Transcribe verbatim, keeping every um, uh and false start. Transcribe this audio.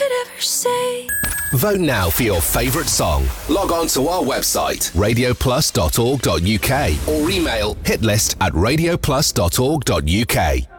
could ever say. Vote now for your favourite song. Log on to our website, radio plus dot org dot uk, or email hitlist at radio plus dot org dot uk.